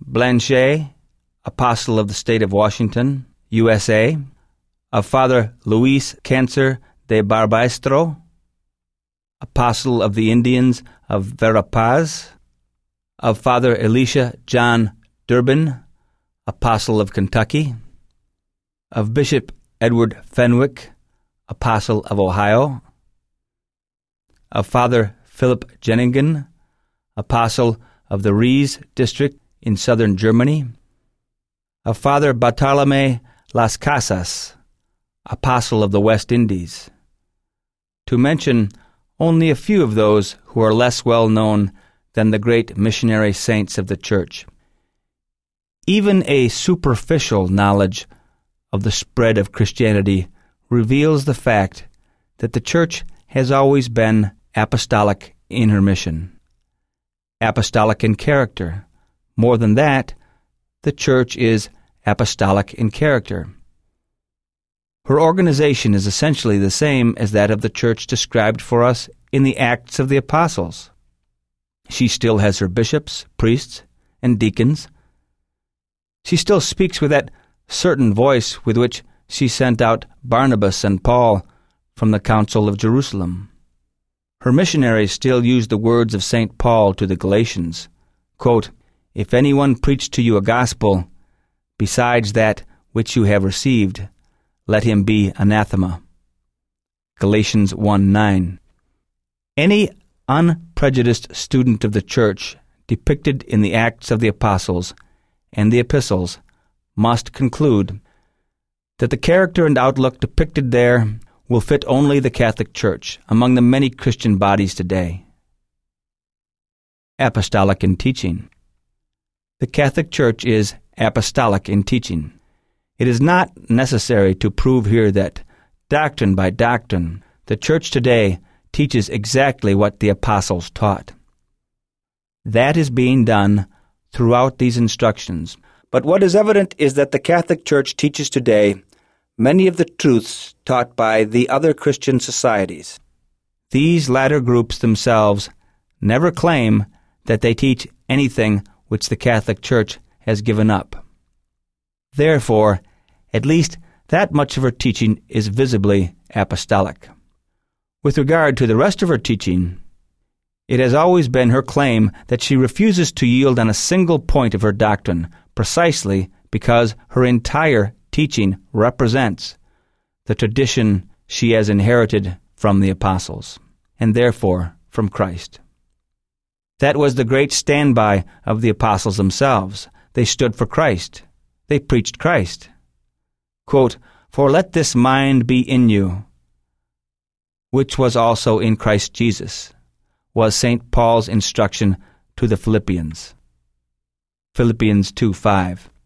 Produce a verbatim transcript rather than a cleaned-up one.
Blanchet, Apostle of the State of Washington, U S A, of Father Luis Cancer de Barbastro, Apostle of the Indians of Verapaz, of Father Elisha John Durbin, Apostle of Kentucky, of Bishop Edward Fenwick, Apostle of Ohio, of Father Philip Jenningen, Apostle of the Ries district in southern Germany, of Father Bartolome Las Casas, Apostle of the West Indies, to mention only a few of those who are less well known than the great missionary saints of the Church. Even a superficial knowledge of the spread of Christianity reveals the fact that the Church has always been apostolic in her mission. Apostolic in character. More than that, the Church is apostolic in character. Her organization is essentially the same as that of the Church described for us in the Acts of the Apostles. She still has her bishops, priests, and deacons. She still speaks with that certain voice with which she sent out Barnabas and Paul from the Council of Jerusalem. Her missionaries still use the words of Saint Paul to the Galatians, quote, "If anyone preach to you a gospel besides that which you have received, let him be anathema." Galatians one nine. Any unprejudiced student of the Church depicted in the Acts of the Apostles and the Epistles must conclude that the character and outlook depicted there will fit only the Catholic Church among the many Christian bodies today. Apostolic in teaching. The Catholic Church is apostolic in teaching. It is not necessary to prove here that, doctrine by doctrine, the Church today teaches exactly what the apostles taught. That is being done throughout these instructions. But what is evident is that the Catholic Church teaches today many of the truths taught by the other Christian societies. These latter groups themselves never claim that they teach anything which the Catholic Church has given up. Therefore, at least that much of her teaching is visibly apostolic. With regard to the rest of her teaching, it has always been her claim that she refuses to yield on a single point of her doctrine, precisely because her entire teaching represents the tradition she has inherited from the apostles, and therefore from Christ. That was the great standby of the apostles themselves. They stood for Christ. They preached Christ. Quote, "For let this mind be in you, which was also in Christ Jesus," was Saint Paul's instruction to the Philippians. Philippians two five.